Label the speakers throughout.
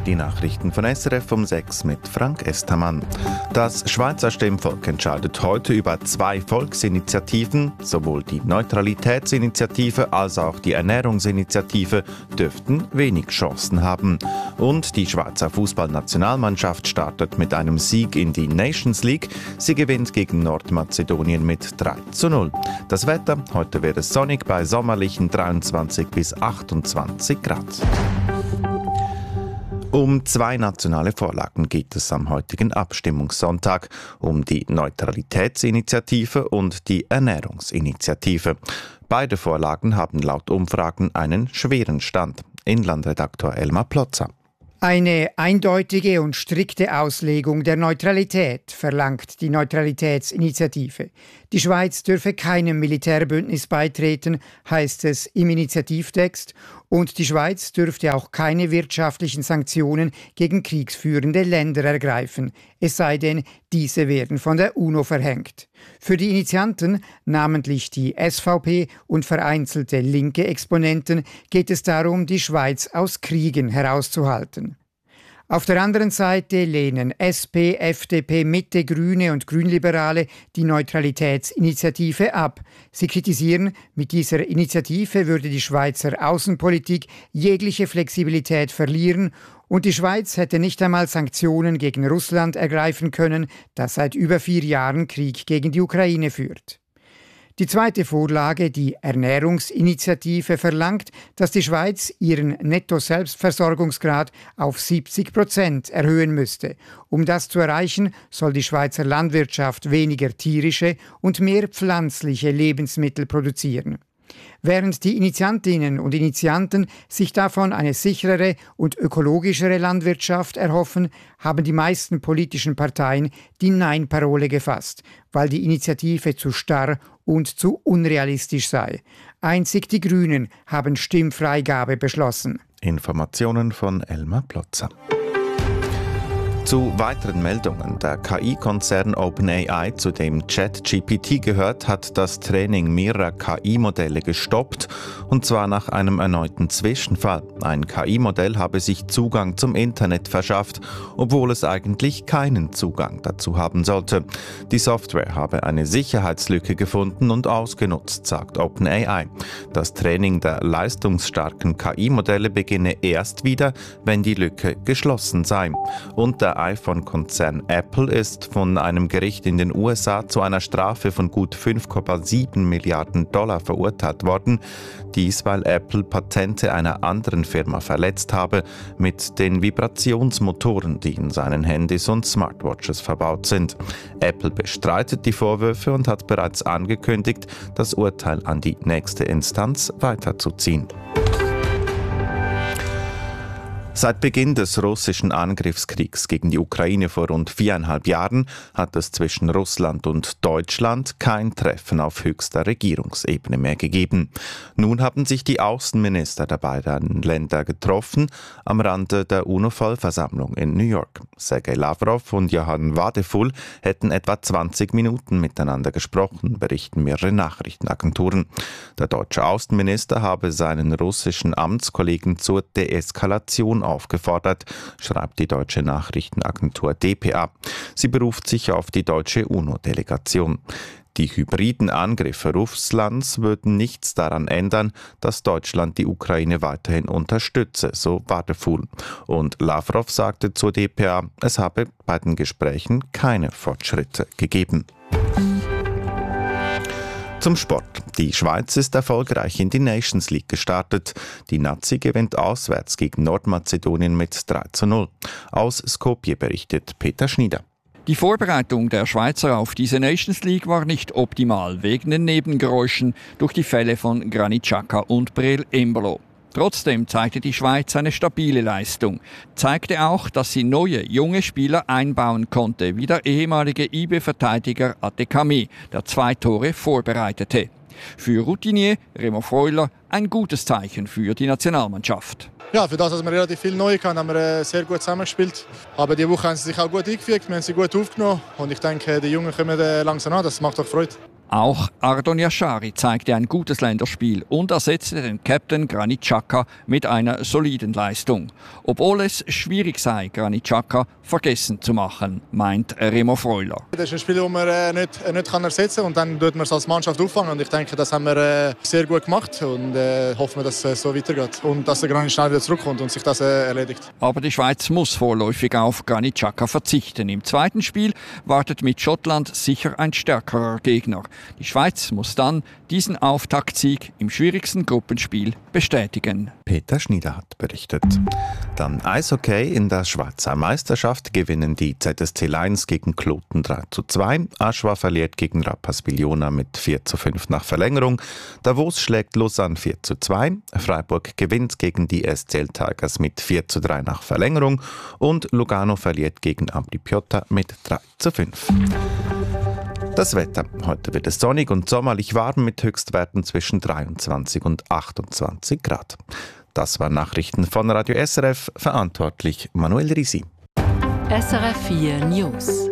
Speaker 1: Die Nachrichten von SRF um 6 mit Frank Estermann. Das Schweizer Stimmvolk entscheidet heute über 2 Volksinitiativen. Sowohl die Neutralitätsinitiative als auch die Ernährungsinitiative dürften wenig Chancen haben. Und die Schweizer Fußballnationalmannschaft startet mit einem Sieg in die Nations League. Sie gewinnt gegen Nordmazedonien mit 3:0. Das Wetter: heute wird es sonnig bei sommerlichen 23 bis 28 Grad. Um 2 nationale Vorlagen geht es am heutigen Abstimmungssonntag, um die Neutralitätsinitiative und die Ernährungsinitiative. Beide Vorlagen haben laut Umfragen einen schweren Stand. Inlandredaktor Elmar Plotzer.
Speaker 2: Eine eindeutige und strikte Auslegung der Neutralität verlangt die Neutralitätsinitiative. Die Schweiz dürfe keinem Militärbündnis beitreten, heißt es im Initiativtext, und die Schweiz dürfte auch keine wirtschaftlichen Sanktionen gegen kriegsführende Länder ergreifen, es sei denn, diese werden von der UNO verhängt. Für die Initianten, namentlich die SVP und vereinzelte linke Exponenten, geht es darum, die Schweiz aus Kriegen herauszuhalten. Auf der anderen Seite lehnen SP, FDP, Mitte, Grüne und Grünliberale die Neutralitätsinitiative ab. Sie kritisieren, mit dieser Initiative würde die Schweizer Außenpolitik jegliche Flexibilität verlieren und die Schweiz hätte nicht einmal Sanktionen gegen Russland ergreifen können, das seit über 4 Jahren Krieg gegen die Ukraine führt. Die zweite Vorlage, die Ernährungsinitiative, verlangt, dass die Schweiz ihren Netto-Selbstversorgungsgrad auf 70% erhöhen müsste. Um das zu erreichen, soll die Schweizer Landwirtschaft weniger tierische und mehr pflanzliche Lebensmittel produzieren. Während die Initiantinnen und Initianten sich davon eine sicherere und ökologischere Landwirtschaft erhoffen, haben die meisten politischen Parteien die Nein-Parole gefasst, weil die Initiative zu starr und zu unrealistisch sei. Einzig die Grünen haben Stimmfreigabe beschlossen.
Speaker 1: Informationen von Elmar Plotzer. Zu weiteren Meldungen. Der KI-Konzern OpenAI, zu dem ChatGPT gehört, hat das Training mehrerer KI-Modelle gestoppt, und zwar nach einem erneuten Zwischenfall. Ein KI-Modell habe sich Zugang zum Internet verschafft, obwohl es eigentlich keinen Zugang dazu haben sollte. Die Software habe eine Sicherheitslücke gefunden und ausgenutzt, sagt OpenAI. Das Training der leistungsstarken KI-Modelle beginne erst wieder, wenn die Lücke geschlossen sei. Und der iPhone-Konzern Apple ist von einem Gericht in den USA zu einer Strafe von gut 5,7 Milliarden Dollar verurteilt worden. Dies, weil Apple Patente einer anderen Firma verletzt habe mit den Vibrationsmotoren, die in seinen Handys und Smartwatches verbaut sind. Apple bestreitet die Vorwürfe und hat bereits angekündigt, das Urteil an die nächste Instanz weiterzuziehen. Seit Beginn des russischen Angriffskriegs gegen die Ukraine vor rund 4,5 Jahren hat es zwischen Russland und Deutschland kein Treffen auf höchster Regierungsebene mehr gegeben. Nun haben sich die Außenminister der beiden Länder getroffen am Rande der UNO-Vollversammlung in New York. Sergei Lavrov und Johann Wadefull hätten etwa 20 Minuten miteinander gesprochen, berichten mehrere Nachrichtenagenturen. Der deutsche Außenminister habe seinen russischen Amtskollegen zur Deeskalation aufgefordert, schreibt die deutsche Nachrichtenagentur dpa. Sie beruft sich auf die deutsche UNO-Delegation. Die hybriden Angriffe Russlands würden nichts daran ändern, dass Deutschland die Ukraine weiterhin unterstütze, so Wadefull. Und Lavrov sagte zur dpa, es habe bei den Gesprächen keine Fortschritte gegeben. Zum Sport. Die Schweiz ist erfolgreich in die Nations League gestartet. Die Nazi gewinnt auswärts gegen Nordmazedonien mit 3:0. Aus Skopje berichtet Peter Schnieder.
Speaker 3: Die Vorbereitung der Schweizer auf diese Nations League war nicht optimal, wegen den Nebengeräuschen durch die Fälle von Granit Xhaka und Breel Embolo. Trotzdem zeigte die Schweiz eine stabile Leistung, zeigte auch, dass sie neue, junge Spieler einbauen konnte, wie der ehemalige IB-Verteidiger Adekami, der 2 Tore vorbereitete. Für Routinier Remo Freuler ein gutes Zeichen für die Nationalmannschaft.
Speaker 4: Ja, für das, dass wir relativ viel neu haben, haben wir sehr gut zusammengespielt. Aber die Woche haben sie sich auch gut eingefügt, wir haben sie gut aufgenommen und ich denke, die Jungen kommen langsam an, das macht doch Freude.
Speaker 3: Auch Ardon Yashari zeigte ein gutes Länderspiel und ersetzte den Captain Granit Xhaka mit einer soliden Leistung. Obwohl es schwierig sei, Granit Xhaka vergessen zu machen, meint Remo Freuler.
Speaker 4: Das ist ein Spiel, das man nicht ersetzen kann und dann tut man es als Mannschaft auffangen. Und ich denke, das haben wir sehr gut gemacht und hoffen, dass es so weitergeht und dass der Granit schnell wieder zurückkommt und sich das erledigt.
Speaker 3: Aber die Schweiz muss vorläufig auf Granit Xhaka verzichten. Im zweiten Spiel wartet mit Schottland sicher ein stärkerer Gegner. Die Schweiz muss dann diesen Auftaktsieg im schwierigsten Gruppenspiel bestätigen.
Speaker 1: Peter Schnieder hat berichtet. Dann Eishockey. In der Schweizer Meisterschaft gewinnen die ZSC Lions gegen Kloten 3:2. Aschua verliert gegen Rapaz Biljona mit 4:5 nach Verlängerung. Davos schlägt Lausanne 4:2. Freiburg gewinnt gegen die SCL Tigers mit 4:3 nach Verlängerung. Und Lugano verliert gegen Ampli Piotta mit 3:5. Das Wetter. Heute wird es sonnig und sommerlich warm mit Höchstwerten zwischen 23 und 28 Grad. Das waren Nachrichten von Radio SRF, verantwortlich Manuel Risi.
Speaker 5: SRF 4 News.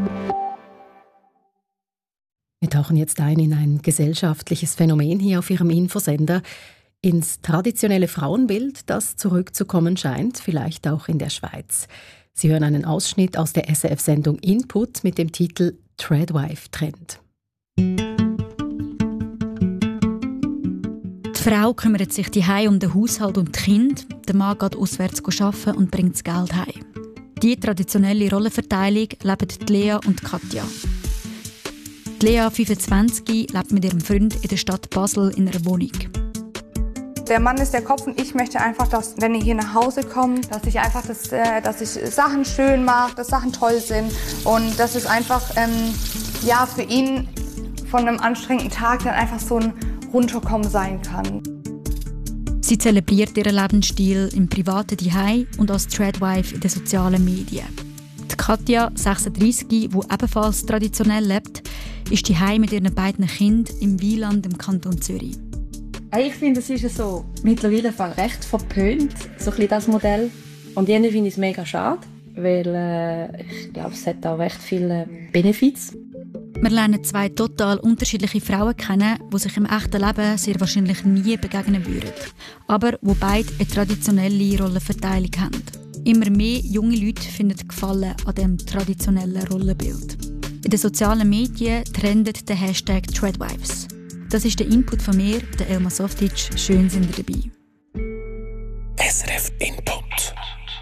Speaker 6: Wir tauchen jetzt ein in ein gesellschaftliches Phänomen hier auf Ihrem Infosender. Ins traditionelle Frauenbild, das zurückzukommen scheint, vielleicht auch in der Schweiz. Sie hören einen Ausschnitt aus der SRF-Sendung Input mit dem Titel Tradwife-Trend.
Speaker 7: Die Frau kümmert sich daheim um den Haushalt und die Kinder. Der Mann geht auswärts arbeiten und bringt das Geld heim. Diese traditionelle Rollenverteilung leben die Lea und Katja. Die Lea, 25, lebt mit ihrem Freund in der Stadt Basel in einer Wohnung.
Speaker 8: Der Mann ist der Kopf und ich möchte einfach, dass, wenn ich hier nach Hause komme, dass ich einfach dass ich Sachen schön mache, dass Sachen toll sind und dass es einfach für ihn von einem anstrengenden Tag dann einfach so ein Runterkommen sein kann.
Speaker 7: Sie zelebriert ihren Lebensstil im privaten Zuhause und als Tradwife in den sozialen Medien. Die Katja, 36, die ebenfalls traditionell lebt, ist zuhause mit ihren beiden Kindern im Wieland im Kanton Zürich.
Speaker 9: Ich finde, es ist so mittlerweile recht verpönt, so ein bisschen das Modell. Und irgendwie finde ich es mega schade, weil ich glaube, es hat auch recht viele Benefits.
Speaker 7: Wir lernen zwei total unterschiedliche Frauen kennen, die sich im echten Leben sehr wahrscheinlich nie begegnen würden, aber die beide eine traditionelle Rollenverteilung haben. Immer mehr junge Leute finden Gefallen an diesem traditionellen Rollenbild. In den sozialen Medien trendet der Hashtag Tradwives. Das ist der Input von mir, der Elma Softic. Schön sind ihr dabei.
Speaker 10: SRF Input.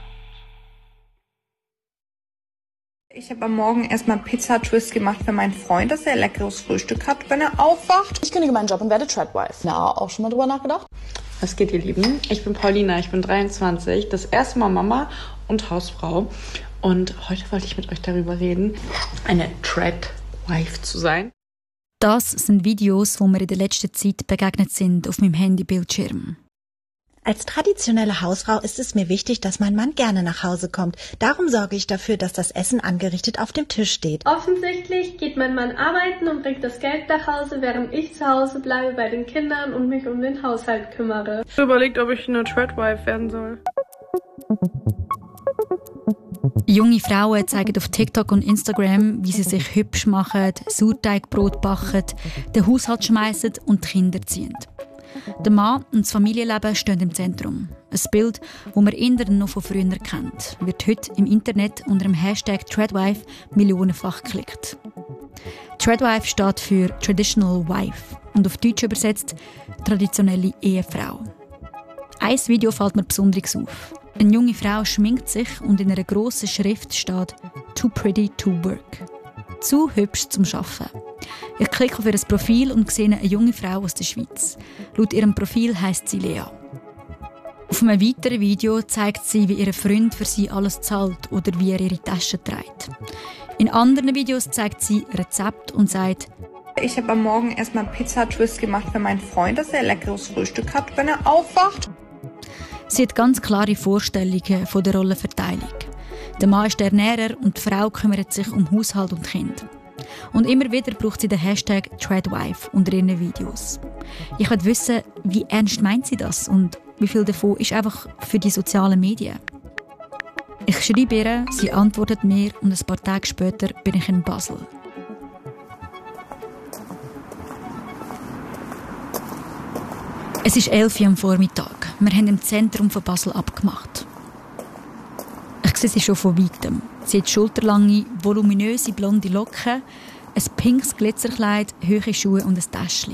Speaker 8: Ich habe am Morgen erstmal Pizza-Twist gemacht für meinen Freund, dass er ein leckeres Frühstück hat, wenn er aufwacht.
Speaker 11: Ich kündige meinen Job und werde Tradwife. Na, auch schon mal drüber nachgedacht?
Speaker 12: Was geht, ihr Lieben? Ich bin Paulina, ich bin 23, das erste Mal Mama und Hausfrau. Und heute wollte ich mit euch darüber reden, eine Tradwife zu sein.
Speaker 7: Das sind Videos, die mir in der letzten Zeit begegnet sind auf meinem Handybildschirm.
Speaker 13: Als traditionelle Hausfrau ist es mir wichtig, dass mein Mann gerne nach Hause kommt. Darum sorge ich dafür, dass das Essen angerichtet auf dem Tisch steht.
Speaker 14: Offensichtlich geht mein Mann arbeiten und bringt das Geld nach Hause, während ich zu Hause bleibe bei den Kindern und mich um den Haushalt kümmere.
Speaker 12: Ich habe überlegt, ob ich eine Tradwife werden soll.
Speaker 7: Junge Frauen zeigen auf TikTok und Instagram, wie sie sich hübsch machen, Sauerteigbrot backen, den Haushalt schmeißen und die Kinder ziehen. Der Mann und das Familienleben stehen im Zentrum. Ein Bild, das man eher noch von früher kennt, wird heute im Internet unter dem Hashtag Tradwife millionenfach geklickt. Tradwife steht für Traditional Wife und auf Deutsch übersetzt traditionelle Ehefrau. Ein Video fällt mir besonders auf. Eine junge Frau schminkt sich und in einer grossen Schrift steht «Too pretty to work». Zu hübsch zum Arbeiten. Ich klicke auf ihr Profil und sehe eine junge Frau aus der Schweiz. Laut ihrem Profil heisst sie Lea. Auf einem weiteren Video zeigt sie, wie ihr Freund für sie alles zahlt oder wie er ihre Tasche trägt. In anderen Videos zeigt sie Rezept und sagt:
Speaker 8: Ich habe am Morgen erstmal Pizza-Twist gemacht für meinen Freund, dass er ein leckeres Frühstück hat, wenn er aufwacht.
Speaker 7: Sie hat ganz klare Vorstellungen von der Rollenverteilung. Der Mann ist der Ernährer und die Frau kümmert sich um Haushalt und Kind. Und immer wieder braucht sie den Hashtag Tradwife unter ihren Videos. Ich will wissen, wie ernst meint sie das und wie viel davon ist einfach für die sozialen Medien. Ich schreibe ihr, sie antwortet mir und ein paar Tage später bin ich in Basel. Es ist 11 Uhr am Vormittag. Wir haben im Zentrum von Basel abgemacht. Ich sehe sie schon von weitem. Sie hat schulterlange, voluminöse blonde Locken, ein pinkes Glitzerkleid, hohe Schuhe und ein Täschchen.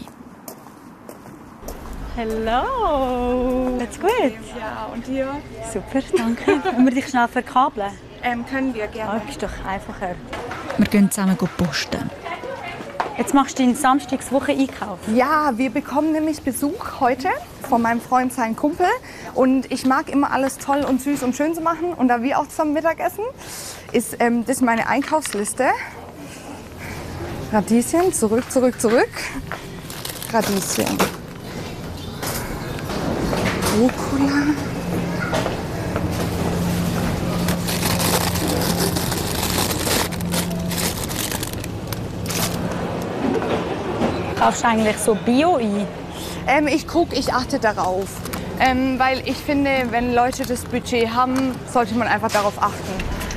Speaker 10: Hallo! Geht's gut?
Speaker 15: Ja, und dir?
Speaker 10: Super, danke. Können wir dich schnell verkabeln?
Speaker 15: Können wir gerne.
Speaker 10: Oh, ist doch einfacher.
Speaker 7: Wir gehen zusammen posten.
Speaker 10: Jetzt machst du deinen Samstagswoche Einkauf.
Speaker 8: Ja, wir bekommen nämlich Besuch heute von meinem Freund, seinen Kumpel. Und ich mag immer alles toll und süß und schön zu machen. Und da wir auch zusammen Mittagessen, ist das meine Einkaufsliste. Radieschen, zurück. Radieschen. Rucola.
Speaker 10: Kaufst du eigentlich so Bio ein?
Speaker 8: Ich achte darauf. Weil ich finde, wenn Leute das Budget haben, sollte man einfach darauf achten.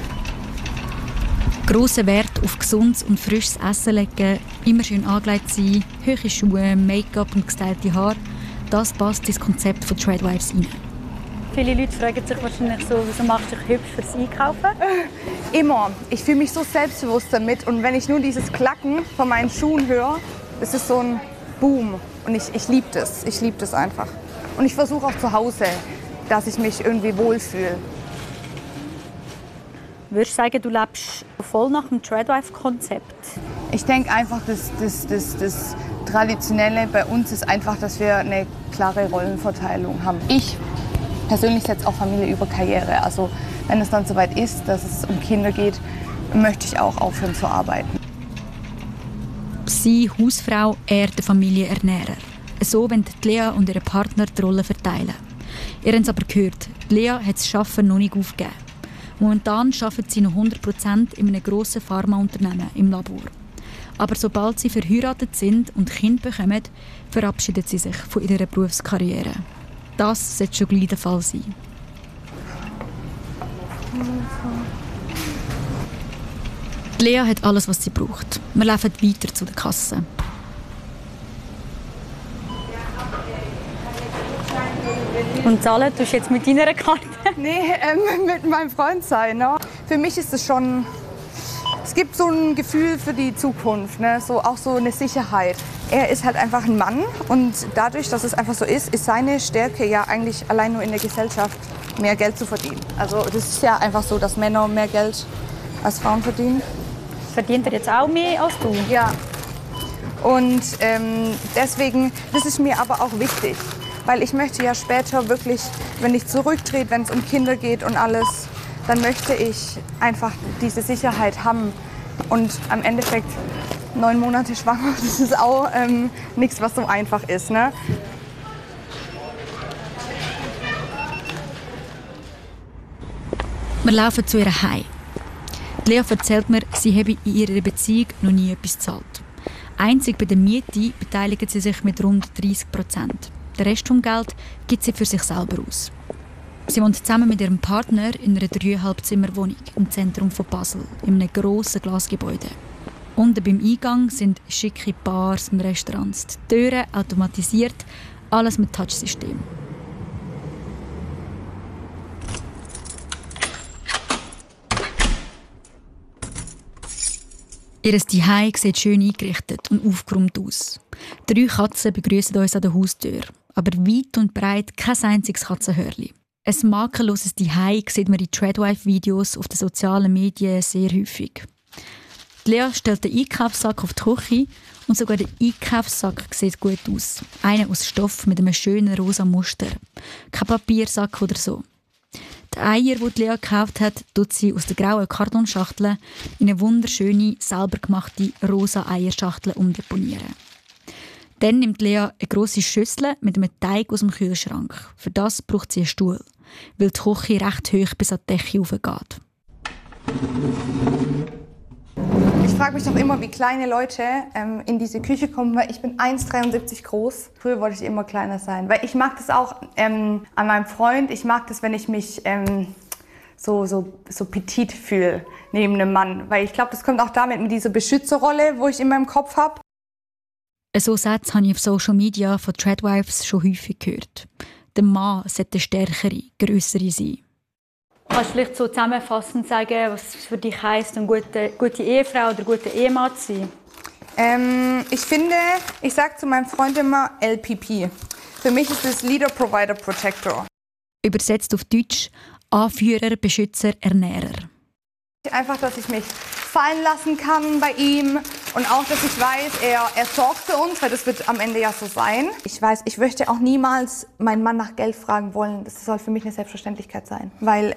Speaker 7: Grossen Wert auf gesundes und frisches Essen legen, immer schön angelegt sein, hohe Schuhe, Make-up und gestylte Haare. Das passt ins Konzept von Tradwives rein.
Speaker 10: Viele Leute fragen sich wahrscheinlich so, wieso machst du dich hübsch fürs Einkaufen?
Speaker 8: Immer. Ich fühle mich so selbstbewusst damit. Und wenn ich nur dieses Klacken von meinen Schuhen höre, ist es so ein Boom. Und ich liebe das. Ich liebe das einfach. Und ich versuche auch zu Hause, dass ich mich irgendwie wohlfühle.
Speaker 10: Würdest du sagen, du lebst voll nach dem Tradwife-Konzept?
Speaker 8: Ich denke einfach, das Traditionelle bei uns ist einfach, dass wir eine klare Rollenverteilung haben. Ich persönlich setze auch Familie über Karriere. Also wenn es dann soweit ist, dass es um Kinder geht, möchte ich auch aufhören zu arbeiten.
Speaker 7: Sie Hausfrau, er der Familienernährer. So wollen Lea und ihr Partner die Rolle verteilen. Ihr habt es aber gehört, Lea hat das Arbeiten noch nicht aufgegeben. Momentan arbeitet sie noch 100% in einem grossen Pharmaunternehmen im Labor. Aber sobald sie verheiratet sind und Kinder bekommen, verabschiedet sie sich von ihrer Berufskarriere. Das sollte schon gleich der Fall sein. Lea hat alles, was sie braucht. Wir laufen weiter zu der Kasse.
Speaker 10: Und zahlen tust du jetzt mit deiner Karte?
Speaker 8: Nee, mit meinem Freund sein. Ne? Für mich ist es schon... Es gibt so ein Gefühl für die Zukunft, ne? So, auch so eine Sicherheit. Er ist halt einfach ein Mann und dadurch, dass es einfach so ist seine Stärke ja eigentlich allein nur in der Gesellschaft mehr Geld zu verdienen. Also das ist ja einfach so, dass Männer mehr Geld als Frauen verdienen.
Speaker 10: Verdient er jetzt auch mehr als du?
Speaker 8: Ja. Und deswegen, das ist mir aber auch wichtig. Weil ich möchte ja später wirklich, wenn ich zurücktrete, wenn es um Kinder geht und alles, dann möchte ich einfach diese Sicherheit haben. Und am Endeffekt 9 Monate schwanger, das ist auch nichts, was so einfach ist. Ne?
Speaker 7: Wir laufen zu ihr heim. Lea erzählt mir, sie habe in ihrer Beziehung noch nie etwas gezahlt. Einzig bei der Miete beteiligt sie sich mit rund 30%. Den Rest vom Geld gibt sie für sich selber aus. Sie wohnt zusammen mit ihrem Partner in einer 3,5-Zimmer-Wohnung im Zentrum von Basel, in einem grossen Glasgebäude. Unten beim Eingang sind schicke Bars und Restaurants. Die Türen automatisiert, alles mit Touchsystem. Ihr Zuhause sieht schön eingerichtet und aufgeräumt aus. 3 Katzen begrüßen uns an der Haustür, aber weit und breit kein einziges Katzenhörli. Ein makelloses Zuhause sieht man in Tradwife-Videos auf den sozialen Medien sehr häufig. Lea stellt den Einkaufssack auf die Küche und sogar der Einkaufssack sieht gut aus. Einer aus Stoff mit einem schönen rosa Muster. Kein Papiersack oder so. Die Eier, die Lea gekauft hat, tut sie aus der grauen Kartonschachtel in eine wunderschöne, selber gemachte rosa Eierschachtel umdeponieren. Dann nimmt Lea eine grosse Schüssel mit einem Teig aus dem Kühlschrank. Für das braucht sie einen Stuhl, weil die Küche recht hoch bis an die Decke hochgeht.
Speaker 8: Ich frage mich doch immer, wie kleine Leute in diese Küche kommen, weil ich bin 1,73 groß. Früher wollte ich immer kleiner sein, weil ich mag das auch an meinem Freund. Ich mag das, wenn ich mich so petit fühle neben einem Mann, weil ich glaube, das kommt auch damit mit dieser Beschützerrolle, wo ich in meinem Kopf habe.
Speaker 7: So Sätze habe ich auf Social Media von Tradwives schon häufig gehört. Der Mann sollte stärkere, grössere sein.
Speaker 10: Kannst du vielleicht so zusammenfassend sagen, was für dich heisst, eine gute Ehefrau oder guter Ehemann zu sein?
Speaker 8: Ich finde, ich sage zu meinem Freund immer LPP. Für mich ist es Leader, Provider, Protector.
Speaker 7: Übersetzt auf Deutsch Anführer, Beschützer, Ernährer.
Speaker 8: Einfach, dass ich mich fallen lassen kann bei ihm und auch, dass ich weiß, er sorgt für uns, weil das wird am Ende ja so sein. Ich weiß, ich möchte auch niemals meinen Mann nach Geld fragen wollen. Das soll für mich eine Selbstverständlichkeit sein, weil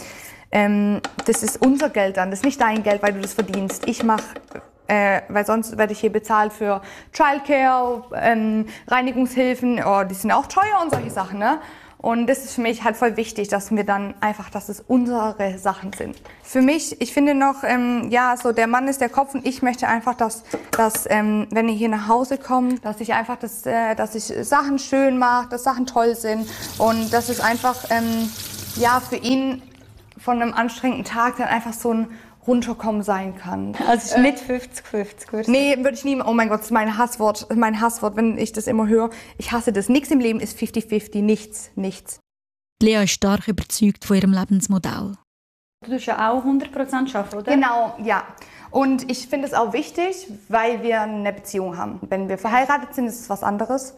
Speaker 8: das ist unser Geld dann, das ist nicht dein Geld, weil du das verdienst. Ich mache, weil sonst werde ich hier bezahlt für Childcare, Reinigungshilfen, die sind auch teuer und solche Sachen, ne? Und das ist für mich halt voll wichtig, dass wir dann einfach, dass es unsere Sachen sind. Für mich, ich finde noch, so der Mann ist der Kopf und ich möchte einfach, dass wenn ihr hier nach Hause kommt, dass ich einfach, dass ich Sachen schön mache, dass Sachen toll sind und dass es einfach, für ihn von einem anstrengenden Tag dann einfach so ein Runterkommen sein kann.
Speaker 10: Also nicht 50-50.
Speaker 8: Nee, würde ich nie. Oh mein Gott, das ist mein Hasswort, wenn ich das immer höre. Ich hasse das. Nichts im Leben ist 50-50. Nichts.
Speaker 7: Lea ist stark überzeugt von ihrem Lebensmodell.
Speaker 10: Du tust ja auch 100% arbeiten, oder?
Speaker 8: Genau, ja. Und ich finde es auch wichtig, weil wir eine Beziehung haben. Wenn wir verheiratet sind, ist es was anderes.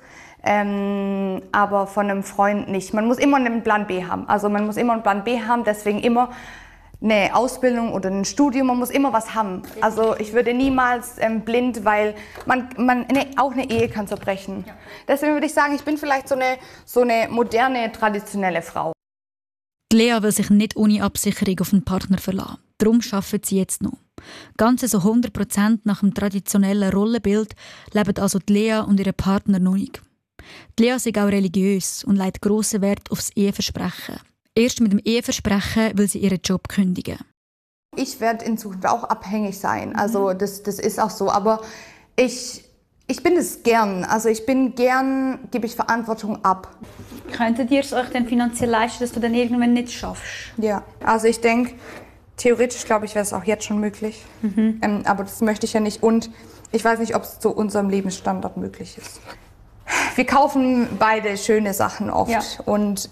Speaker 8: Aber von einem Freund nicht. Man muss immer einen Plan B haben. Also man muss immer einen Plan B haben, deswegen immer eine Ausbildung oder ein Studium, man muss immer was haben. Also ich würde niemals blind, weil auch eine Ehe kann zerbrechen. Ja. Deswegen würde ich sagen, ich bin vielleicht so eine moderne, traditionelle Frau.
Speaker 7: Lea will sich nicht ohne Absicherung auf einen Partner verlassen. Darum arbeitet sie jetzt noch. Ganz so 100% nach dem traditionellen Rollenbild leben also die Lea und ihr Partner noch nicht. Die Lea ist auch religiös und legt grossen Wert aufs Eheversprechen. Erst mit dem Eheversprechen will sie ihren Job kündigen.
Speaker 8: Ich werde in Zukunft auch abhängig sein. Also das ist auch so. Aber ich bin es gern. Also gebe ich Verantwortung ab.
Speaker 10: Könntet ihr es euch denn finanziell leisten, dass du dann irgendwann nicht schaffst?
Speaker 8: Ja, also ich denke, theoretisch glaube ich, wäre es auch jetzt schon möglich. Aber das möchte ich ja nicht. Und ich weiß nicht, ob es zu unserem Lebensstandard möglich ist. Wir kaufen beide schöne Sachen oft. Ja. Und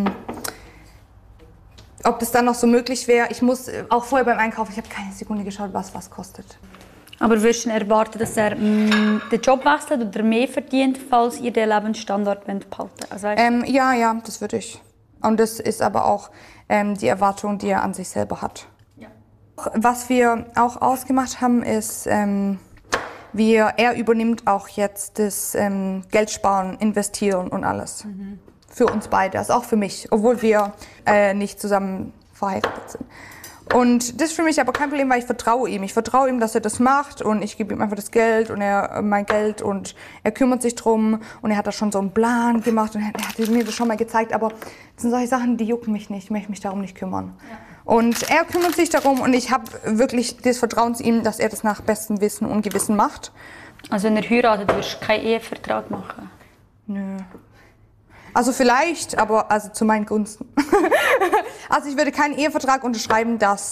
Speaker 8: ob das dann noch so möglich wäre, ich muss auch vorher beim Einkaufen, ich habe keine Sekunde geschaut, was kostet.
Speaker 10: Aber würdest du erwarten, dass er den Job wechselt oder mehr verdient, falls ihr den Lebensstandard behalten wollt? Also,
Speaker 8: ja, das würde ich. Und das ist aber auch die Erwartung, die er an sich selber hat. Ja. Was wir auch ausgemacht haben, ist, er übernimmt auch jetzt das Geld sparen, investieren und alles. Für uns beide, also auch für mich, obwohl wir nicht zusammen verheiratet sind. Und das ist für mich aber kein Problem, weil ich vertraue ihm. Ich vertraue ihm, dass er das macht und ich gebe ihm einfach das Geld und mein Geld und er kümmert sich drum und er hat da schon so einen Plan gemacht und er hat mir das schon mal gezeigt, aber das sind solche Sachen, die jucken mich nicht, ich möchte mich darum nicht kümmern. Ja. Und er kümmert sich darum und ich habe wirklich das Vertrauen zu ihm, dass er das nach bestem Wissen und Gewissen macht.
Speaker 10: Also wenn er heiratet, wirst du keinen Ehevertrag machen?
Speaker 8: Nö. Also vielleicht, aber also zu meinen Gunsten. Also ich würde keinen Ehevertrag unterschreiben, dass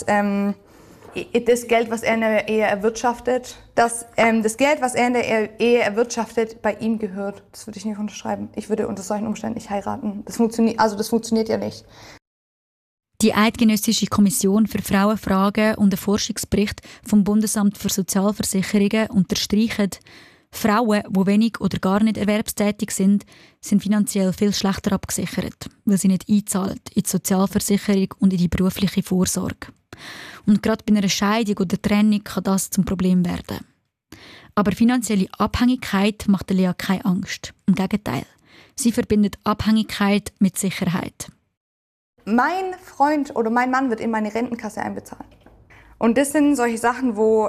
Speaker 8: das Geld, was er in der Ehe erwirtschaftet, das Geld, was er in der Ehe erwirtschaftet, bei ihm gehört. Das würde ich nicht unterschreiben. Ich würde unter solchen Umständen nicht heiraten. Das funktioniert ja nicht.
Speaker 7: Die Eidgenössische Kommission für Frauenfragen und ein Forschungsbericht vom Bundesamt für Sozialversicherungen unterstreichen, Frauen, die wenig oder gar nicht erwerbstätig sind finanziell viel schlechter abgesichert, weil sie nicht einzahlen in die Sozialversicherung und in die berufliche Vorsorge. Und gerade bei einer Scheidung oder Trennung kann das zum Problem werden. Aber finanzielle Abhängigkeit macht Lea keine Angst. Im Gegenteil, sie verbindet Abhängigkeit mit Sicherheit.
Speaker 8: Mein Freund oder mein Mann wird in meine Rentenkasse einbezahlen. Und das sind solche Sachen, wo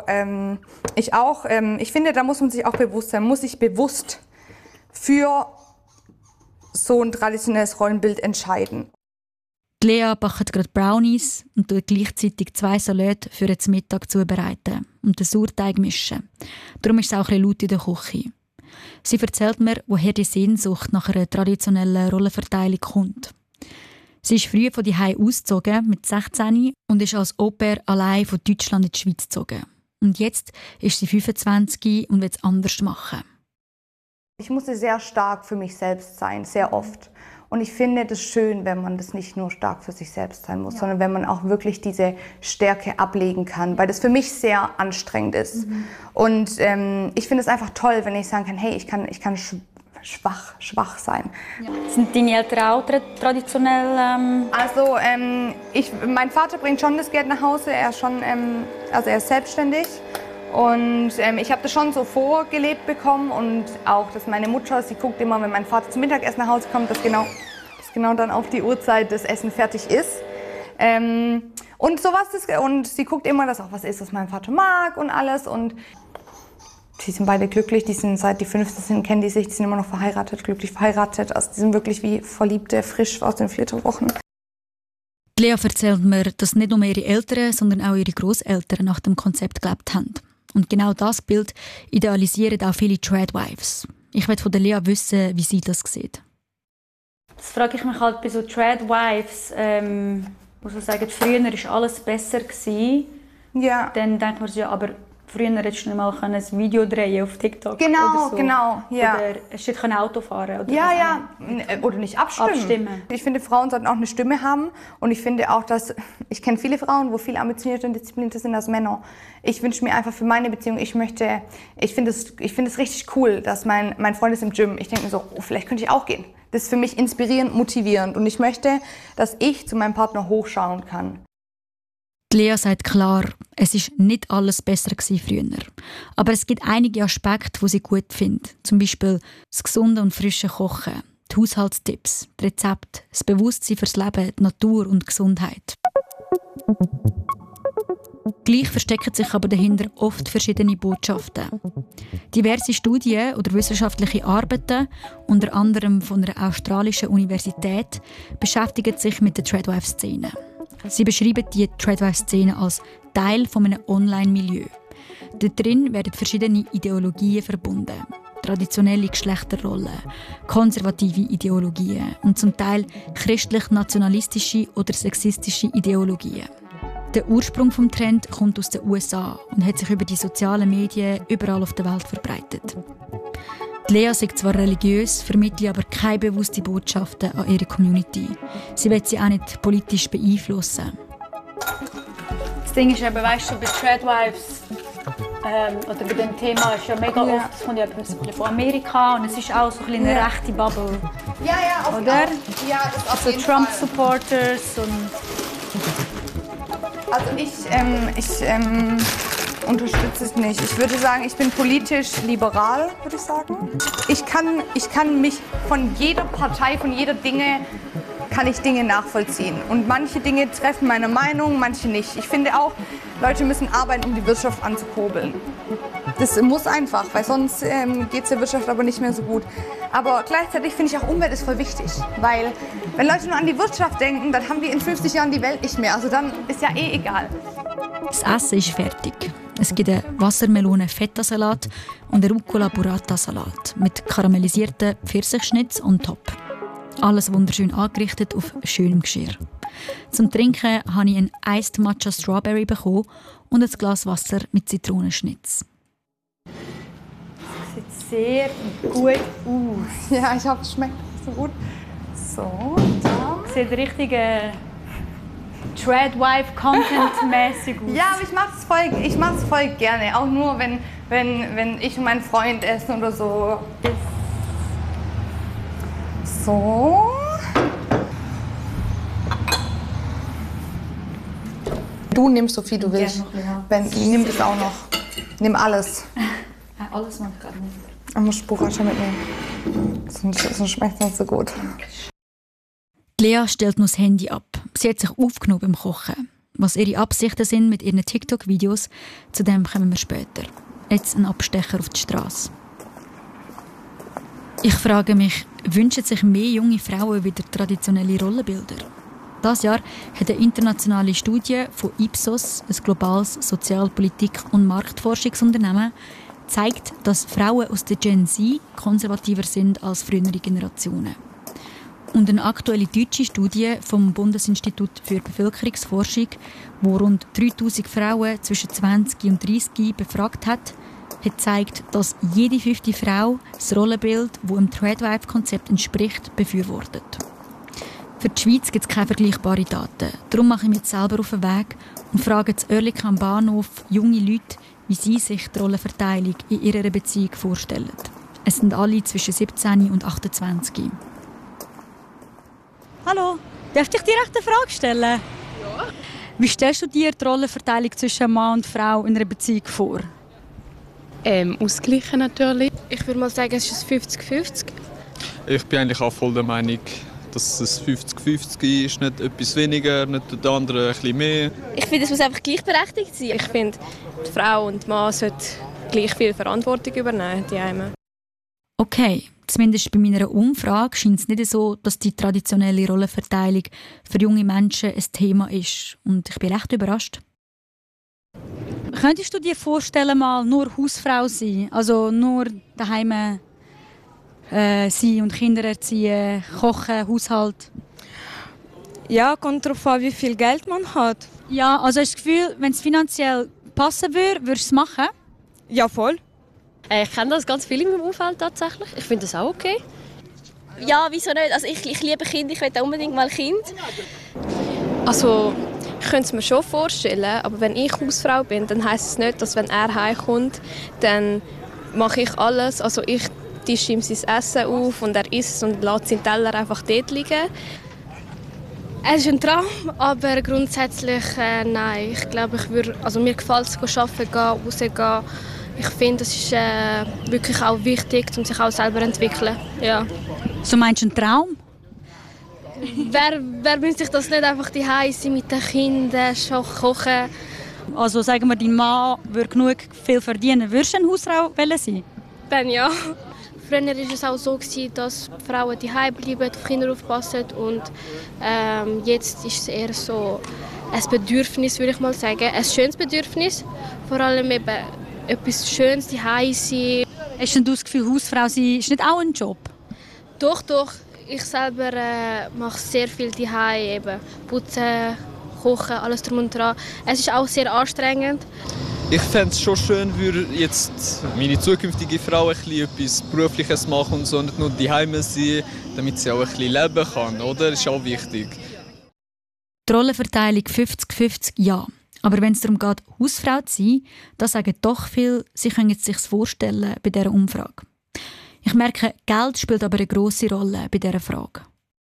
Speaker 8: ich finde, da muss man sich auch bewusst sein, muss sich bewusst für so ein traditionelles Rollenbild entscheiden.
Speaker 7: Lea backt gerade Brownies und tut gleichzeitig 2 Salate für den Mittag zubereiten und den Sauerteig mischen. Darum ist es auch ein bisschen laut in der Küche. Sie erzählt mir, woher die Sehnsucht nach einer traditionellen Rollenverteilung kommt. Sie ist früh von zuhause ausgezogen, mit 16, und ist als Au-pair allein von Deutschland in die Schweiz gezogen. Und jetzt ist sie 25 und will es anders machen.
Speaker 8: Ich musste sehr stark für mich selbst sein, sehr oft. Und ich finde das schön, wenn man das nicht nur stark für sich selbst sein muss, sondern wenn man auch wirklich diese Stärke ablegen kann, weil das für mich sehr anstrengend ist. Und ich finde es einfach toll, wenn ich sagen kann, hey, ich kann schwach sein.
Speaker 10: Ja. Sind deine Eltern auch traditionell?
Speaker 8: Also mein Vater bringt schon das Geld nach Hause, er ist selbstständig. Und ich habe das schon so vorgelebt bekommen und auch, dass meine Mutter, sie guckt immer, wenn mein Vater zum Mittagessen nach Hause kommt, dass genau dann auf die Uhrzeit das Essen fertig ist. Und sowas und sie guckt immer, dass auch was ist, was mein Vater mag und alles. Und die sind beide glücklich, die sind seit die 15 sind, kennen die sich, die sind immer noch verheiratet, glücklich verheiratet. Also die sind wirklich wie Verliebte, frisch aus den Flitterwochen.
Speaker 7: Lea erzählt mir, dass nicht nur ihre Eltern, sondern auch ihre Großeltern nach dem Konzept gelebt haben. Und genau das Bild idealisieren auch viele Tradwives. Ich möchte von der Lea wissen, wie sie das sieht.
Speaker 10: Das frage ich mich halt bei so Tradwives, wo so sagen, früher war alles besser gewesen.
Speaker 8: Ja.
Speaker 10: Dann denkt man so, ja, aber früher hättest du nicht mal ein Video drehen auf TikTok.
Speaker 8: Genau,
Speaker 10: oder so.
Speaker 8: Genau. Ja.
Speaker 10: Oder hast du Auto fahren oder
Speaker 8: oder nicht abstimmen. Ich finde, Frauen sollten auch eine Stimme haben. Und ich finde auch, ich kenne viele Frauen, wo viel ambitionierter und disziplinierter sind als Männer. Ich wünsche mir einfach für meine Beziehung, ich finde es richtig cool, dass mein Freund ist im Gym. Ich denke mir so, oh, vielleicht könnte ich auch gehen. Das ist für mich inspirierend, motivierend. Und ich möchte, dass ich zu meinem Partner hochschauen kann.
Speaker 7: Lea sagt klar, es ist nicht alles besser gewesen früher. Aber es gibt einige Aspekte, die sie gut findet. Zum Beispiel das gesunde und frische Kochen, die Haushaltstipps, die Rezepte, das Bewusstsein fürs Leben, die Natur und die Gesundheit. Gleich verstecken sich aber dahinter oft verschiedene Botschaften. Diverse Studien oder wissenschaftliche Arbeiten, unter anderem von einer australischen Universität, beschäftigen sich mit der Tradwife-Szene. Sie beschreiben die Tradwife-Szene als Teil von einem Online-Milieu. Darin werden verschiedene Ideologien verbunden. Traditionelle Geschlechterrollen, konservative Ideologien und zum Teil christlich-nationalistische oder sexistische Ideologien. Der Ursprung des Trends kommt aus den USA und hat sich über die sozialen Medien überall auf der Welt verbreitet. Die Lea ist zwar religiös, vermittelt aber keine bewussten Botschaften an ihre Community. Sie will sie auch nicht politisch beeinflussen.
Speaker 10: Das Ding ist eben, weißt du, bei Tradwives oder bei dem Thema ist ja mega oft, das kommt ja von Amerika und es ist auch so ein bisschen eine rechte Bubble.
Speaker 8: Ja,
Speaker 10: oder?
Speaker 8: Ja, das auf
Speaker 10: jeden Fall. Trump-Supporters und...
Speaker 8: Also ich unterstütze es nicht. Ich würde sagen, ich bin politisch liberal, würde ich sagen. Ich kann mich von jeder Partei, von jeder Dinge nachvollziehen. Und manche Dinge treffen meine Meinung, manche nicht. Ich finde auch, Leute müssen arbeiten, um die Wirtschaft anzukurbeln. Das muss einfach, weil sonst geht es der Wirtschaft aber nicht mehr so gut. Aber gleichzeitig finde ich auch, Umwelt ist voll wichtig. Weil wenn Leute nur an die Wirtschaft denken, dann haben wir in 50 Jahren die Welt nicht mehr. Also dann ist ja eh egal.
Speaker 7: Das Essen ist fertig. Es gibt einen Wassermelonen-Feta-Salat und einen Rucola-Burrata-Salat mit karamellisierten Pfirsichschnitz on top. Alles wunderschön angerichtet auf schönem Geschirr. Zum Trinken habe ich einen Iced Matcha Strawberry bekommen und ein Glas Wasser mit Zitronenschnitz.
Speaker 10: Das sieht sehr gut aus.
Speaker 8: Ja, ich hoffe, es schmeckt so gut. So, da.
Speaker 10: Sieht richtig Tradwife-Content-mäßig aus.
Speaker 8: Ja, aber ich mache es voll gerne. Auch nur, wenn ich und mein Freund essen oder so. So. Du nimmst so viel du willst. Nimm das auch noch. Nimm alles.
Speaker 10: Alles noch gar nicht.
Speaker 8: Ich muss Sriracha mitnehmen. Sonst schmeckt es nicht so gut.
Speaker 7: Lea stellt noch das Handy ab. Sie hat sich aufgenommen beim Kochen. Was ihre Absichten sind mit ihren TikTok-Videos, zu dem kommen wir später. Jetzt ein Abstecher auf die Straße. Ich frage mich, wünschen sich mehr junge Frauen wieder traditionelle Rollenbilder? Dieses Jahr hat eine internationale Studie von Ipsos, ein globales Sozialpolitik- und Marktforschungsunternehmen, zeigt, dass Frauen aus der Gen Z konservativer sind als frühere Generationen. Und eine aktuelle deutsche Studie vom Bundesinstitut für Bevölkerungsforschung, wo rund 3000 Frauen zwischen 20 und 30 befragt hat, hat gezeigt, dass jede 5. Frau das Rollenbild, das dem Tradwife-Konzept entspricht, befürwortet. Für die Schweiz gibt es keine vergleichbaren Daten. Darum mache ich mich jetzt selber auf den Weg und frage in Oerlikon am Bahnhof junge Leute, wie sie sich die Rollenverteilung in ihrer Beziehung vorstellen. Es sind alle zwischen 17 und 28.
Speaker 10: Hallo, darf ich dir eine Frage stellen? Ja. Wie stellst du dir die Rollenverteilung zwischen Mann und Frau in einer Beziehung vor?
Speaker 16: Ausgleichen natürlich.
Speaker 17: Ich würde mal sagen, es ist 50-50.
Speaker 18: Ich bin eigentlich auch voll der Meinung, dass es 50-50 ist, nicht etwas weniger, nicht der andere ein bisschen mehr.
Speaker 17: Ich finde, es muss einfach gleichberechtigt sein. Ich finde, die Frau und der Mann sollten gleich viel Verantwortung übernehmen, die einen.
Speaker 7: Okay, zumindest bei meiner Umfrage scheint es nicht so, dass die traditionelle Rollenverteilung für junge Menschen ein Thema ist. Und ich bin recht überrascht.
Speaker 10: Könntest du dir vorstellen, mal nur Hausfrau sein? Also nur daheim sein und Kinder erziehen, kochen, Haushalt?
Speaker 15: Ja, kommt darauf an, wie viel Geld man hat.
Speaker 10: Ja, also hast du das Gefühl, wenn es finanziell passen würde, würdest du es machen?
Speaker 15: Ja, voll.
Speaker 19: Ich kenne das ganz viel in meinem Umfeld tatsächlich. Ich finde das auch okay.
Speaker 17: Ja, wieso nicht? Also ich liebe Kinder, ich will unbedingt mal Kind.
Speaker 19: Also, ich könnte es mir schon vorstellen, aber wenn ich Hausfrau bin, dann heisst es nicht, dass wenn er heimkommt, dann mache ich alles. Also ich tische ihm sein Essen auf und er isst und lässt seinen Teller einfach dort liegen.
Speaker 20: Es ist ein Traum, aber grundsätzlich nein. Ich glaube, mir gefällt es, arbeiten gehen, rausgehen. Ich finde, es ist wirklich auch wichtig, um sich auch selber zu entwickeln. Ja.
Speaker 10: So meinst du einen Traum?
Speaker 20: Wer wünscht sich das nicht einfach die Hause mit den Kindern, kochen?
Speaker 10: Also sagen wir, dein Mann würde genug viel verdienen. Würdest du eine Hausfrau sein?
Speaker 20: Dann ja. Früher war es auch so, dass die Frauen die Hause bleiben, auf die Kinder aufpassen. Und jetzt ist es eher so ein Bedürfnis, würde ich mal sagen. Ein schönes Bedürfnis. Vor allem eben etwas Schönes, die Hause.
Speaker 10: Hast du das Gefühl, Hausfrau sein ist nicht auch ein Job?
Speaker 20: Doch. Ich selber mache sehr viel die Hause, putzen, kochen, alles drum und dran. Es ist auch sehr anstrengend.
Speaker 18: Ich fände es schon schön, würde jetzt meine zukünftige Frau etwas Berufliches machen und so, nicht nur daheim sein, damit sie auch ein bisschen leben kann, oder? Das ist auch wichtig.
Speaker 7: Die Rollenverteilung 50-50, ja. Aber wenn es darum geht, Hausfrau zu sein, da sagen doch viele, sie können es sich vorstellen bei dieser Umfrage. Ich merke, Geld spielt aber eine grosse Rolle bei dieser Frage.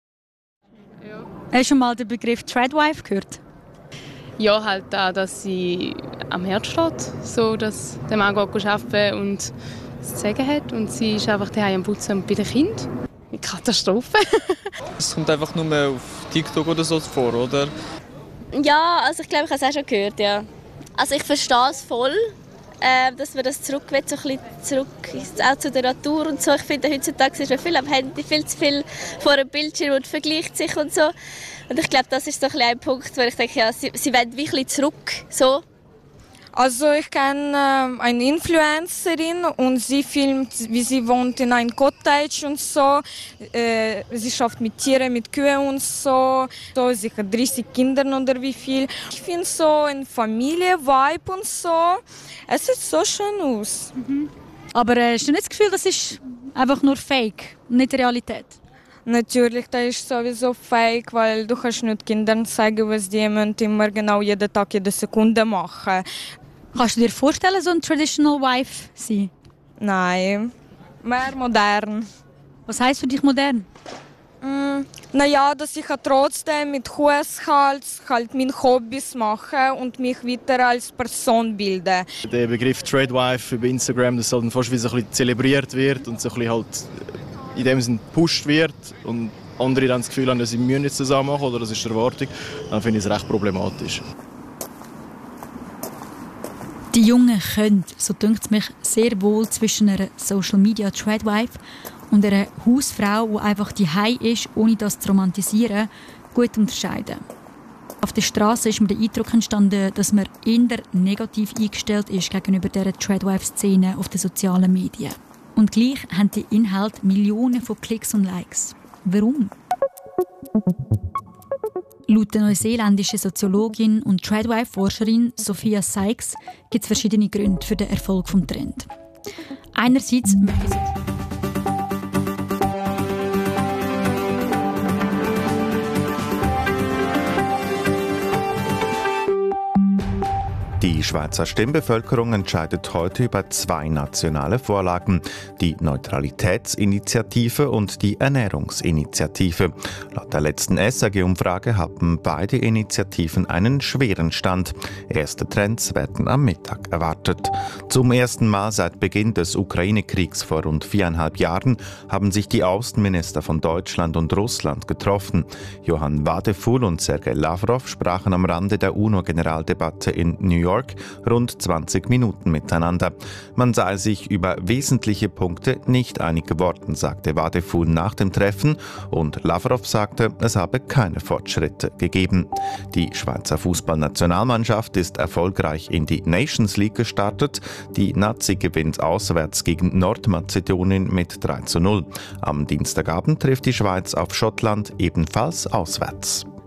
Speaker 10: Ja. Hast du schon mal den Begriff Tradwife gehört?
Speaker 16: Ja, halt auch, dass sie am Herd steht, so dass der Mann arbeiten und das zu sagen hat und sie ist einfach daheim am Putzen und bei den Kindern. Eine Katastrophe.
Speaker 18: Es kommt einfach nur mehr auf TikTok oder so vor, oder?
Speaker 17: Ja, also ich glaube, ich habe es auch schon gehört, ja. Also ich verstehe es voll, dass man das zurück will, so ein bisschen zurück auch zu der Natur und so. Ich finde, heutzutage ist man viel am Handy, viel zu viel vor dem Bildschirm und vergleicht sich und so. Und ich glaube, das ist so ein Punkt, wo ich denke, ja, sie wollen wirklich zurück, so.
Speaker 15: Also ich kenne eine Influencerin und sie filmt, wie sie wohnt in einem Cottage und so. Sie schafft mit Tieren, mit Kühen und so. Sie hat 30 Kinder oder wie viel. Ich finde so ein Familie-Vibe und so. Es sieht so schön aus.
Speaker 10: Mhm. Aber hast du nicht das Gefühl, das ist einfach nur Fake, nicht Realität?
Speaker 15: Natürlich, das ist sowieso fake, weil du kannst nicht Kindern zeigen, was die immer genau jeden Tag, jede Sekunde machen.
Speaker 10: Kannst du dir vorstellen, so ein traditional wife zu sein?
Speaker 15: Nein, mehr modern.
Speaker 10: Was heisst für dich modern?
Speaker 15: Naja, dass ich trotzdem mit Haushalt halt meine Hobbys mache und mich weiter als Person bilde.
Speaker 21: Der Begriff Tradwife über Instagram, das halt fast wie so ein bisschen zelebriert wird und so ein bisschen halt in dem Sinne gepusht wird und andere dann das Gefühl haben, dass sie müssen jetzt zusammen machen oder das ist die Erwartung, dann finde ich es recht problematisch.
Speaker 7: Die Jungen können, so dünkt es mich, sehr wohl zwischen einer Social-Media-Tradwife und einer Hausfrau, die einfach daheim ist, ohne das zu romantisieren, gut unterscheiden. Auf der Straße ist mir der Eindruck entstanden, dass man eher negativ eingestellt ist gegenüber dieser Tradwife-Szene auf den sozialen Medien. Und gleich haben die Inhalte Millionen von Klicks und Likes. Warum? Laut der neuseeländischen Soziologin und Tradwife-Forscherin Sophia Sykes gibt es verschiedene Gründe für den Erfolg des Trends. Einerseits möchte sie
Speaker 1: Die Schweizer Stimmbevölkerung entscheidet heute über 2 nationale Vorlagen, die Neutralitätsinitiative und die Ernährungsinitiative. Laut der letzten SRG-Umfrage haben beide Initiativen einen schweren Stand. Erste Trends werden am Mittag erwartet. Zum ersten Mal seit Beginn des Ukraine-Kriegs vor rund 4,5 Jahren haben sich die Außenminister von Deutschland und Russland getroffen. Johann Wadephul und Sergei Lavrov sprachen am Rande der UNO-Generaldebatte in New York rund 20 Minuten miteinander. Man sei sich über wesentliche Punkte nicht einig geworden, sagte Wadephul nach dem Treffen, und Lavrov sagte, es habe keine Fortschritte gegeben. Die Schweizer Fußballnationalmannschaft ist erfolgreich in die Nations League gestartet. Die Nazi gewinnt auswärts gegen Nordmazedonien mit 3:0. Am Dienstagabend trifft die Schweiz auf Schottland, ebenfalls auswärts.